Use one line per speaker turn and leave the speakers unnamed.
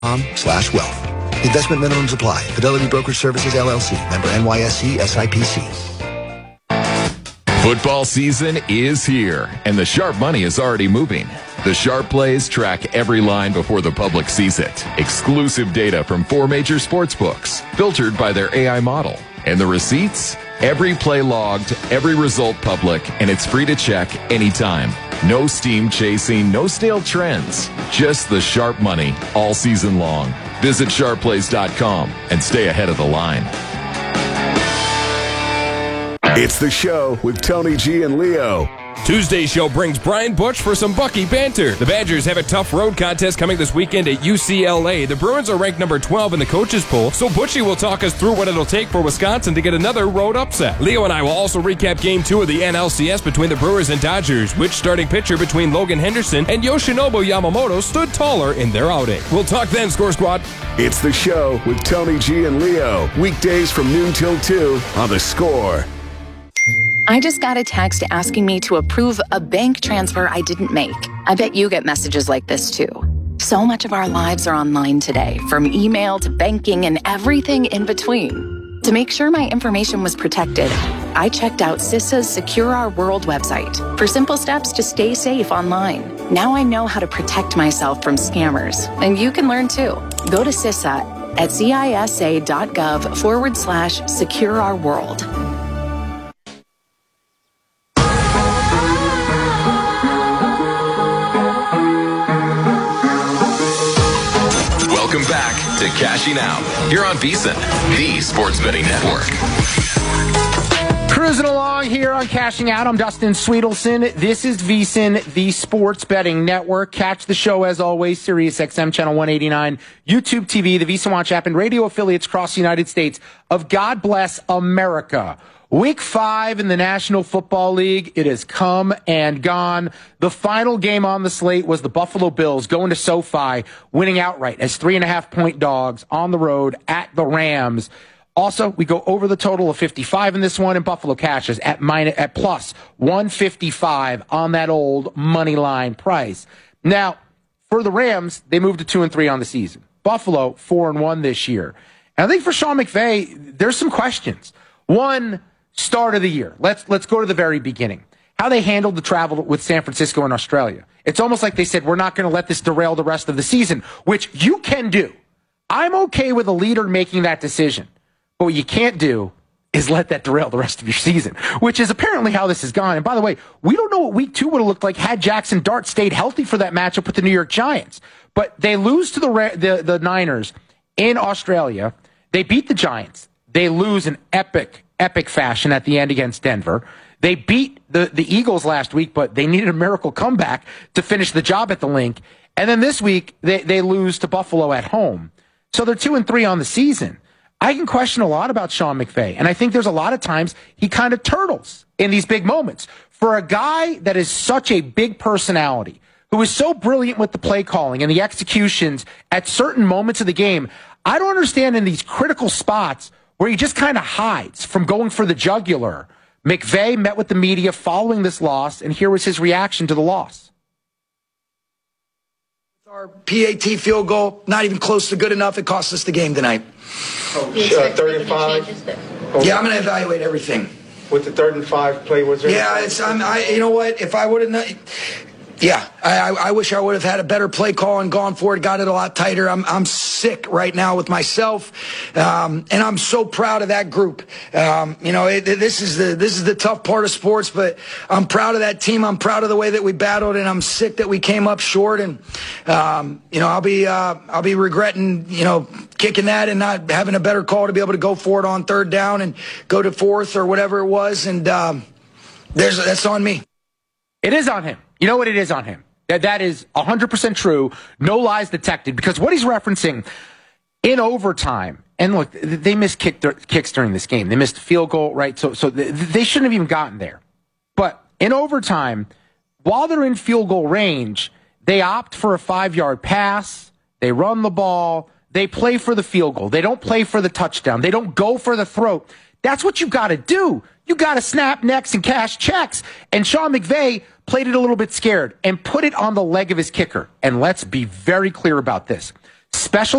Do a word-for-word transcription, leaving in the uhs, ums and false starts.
slash wealth. Investment minimums apply. Fidelity Brokerage Services, L L C. Member N Y S E, S I P C.
Football season is here, and the sharp money is already moving. The Sharp Plays track every line before the public sees it. Exclusive data from four major sports books, filtered by their A I model. And the receipts? Every play logged, every result public, and it's free to check anytime. No steam chasing, no stale trends. Just the sharp money all season long. Visit sharp plays dot com and stay ahead of the line.
It's The Show with Tony G and Leo.
Tuesday's show brings Brian Butch for some Bucky banter. The Badgers have a tough road contest coming this weekend at U C L A. The Bruins are ranked number twelve in the coaches poll, so Butchie will talk us through what it'll take for Wisconsin to get another road upset. Leo and I will also recap game two of the N L C S between the Brewers and Dodgers, which starting pitcher between Logan Henderson and Yoshinobu Yamamoto stood taller in their outing. We'll talk then, Score Squad.
It's The Show with Tony G and Leo. Weekdays from noon till two on The Score.
I just got a text asking me to approve a bank transfer I didn't make. I bet you get messages like this too. So much of our lives are online today, from email to banking and everything in between. To make sure my information was protected, I checked out CISA's Secure Our World website for simple steps to stay safe online. Now I know how to protect myself from scammers, and you can learn too. Go to CISA at cisa.gov forward slash secure our world.
Welcome back to Cashing Out. You're on VSiN, the sports betting network.
Cruising along here on Cashing Out. I'm Dustin Sweetelson. This is VSiN, the sports betting network. Catch the show, as always, Sirius X M Channel one eighty-nine, YouTube T V, the VSiN Watch app, and radio affiliates across the United States of God Bless America. Week five in the National Football League. It has come and gone. The final game on the slate was the Buffalo Bills going to SoFi, winning outright as three and a half point dogs on the road at the Rams. Also, we go over the total of fifty-five in this one, and Buffalo cashes at minus, at plus one fifty-five on that old money line price. Now, for the Rams, they moved to two and three on the season. Buffalo four and one this year. And I think for Sean McVay, there's some questions. One, start of the year. Let's let's go to the very beginning. How they handled the travel with San Francisco and Australia. It's almost like they said, we're not going to let this derail the rest of the season, which you can do. I'm okay with a leader making that decision. But what you can't do is let that derail the rest of your season, which is apparently how this has gone. And by the way, we don't know what week two would have looked like had Jackson Dart stayed healthy for that matchup with the New York Giants. But they lose to the the, the Niners in Australia. They beat the Giants. They lose in epic, epic fashion at the end against Denver. They beat the, the Eagles last week, but they needed a miracle comeback to finish the job at the Link. And then this week, they, they lose to Buffalo at home. So they're two and three on the season. I can question a lot about Sean McVay, and I think there's a lot of times he kind of turtles in these big moments. For a guy that is such a big personality, who is so brilliant with the play calling and the executions at certain moments of the game, I don't understand in these critical spots where he just kind of hides from going for the jugular. McVay met with the media following this loss, and here was his reaction to the loss.
Our P A T field goal, not even close to good enough. It cost us the game tonight.
Oh, uh, third and five.
Yeah, I'm going to evaluate everything.
With the third and five play, was there?
Yeah, it's. I'm, I. You know what? If I would have. Yeah, I, I, I wish I would have had a better play call and gone for it, got it a lot tighter. I'm I'm sick right now with myself, um, and I'm so proud of that group. Um, you know, it, this is the this is the tough part of sports, but I'm proud of that team. I'm proud of the way that we battled, and I'm sick that we came up short. And um, you know, I'll be uh, I'll be regretting you know kicking that and not having a better call to be able to go for it on third down and go to fourth or whatever it was. And um, there's that's on me.
It is on him. You know what it is on him? That that is one hundred percent true. No lies detected. Because what he's referencing in overtime, and look, they missed kick, kicks during this game. They missed a field goal, right? So so they shouldn't have even gotten there. But in overtime, while they're in field goal range, they opt for a five-yard pass. They run the ball. They play for the field goal. They don't play for the touchdown. They don't go for the throat. That's what you got to do. You got to snap necks and cash checks. And Sean McVay played it a little bit scared and put it on the leg of his kicker. And let's be very clear about this. Special